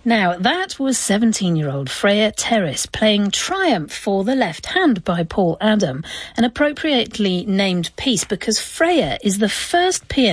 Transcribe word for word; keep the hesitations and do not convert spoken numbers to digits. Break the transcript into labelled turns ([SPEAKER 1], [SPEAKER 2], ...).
[SPEAKER 1] Now, that was seventeen-year-old Freya Terrace playing Triumph for the Left Hand by Paul Adam, an appropriately named piece because Freya is the first pianist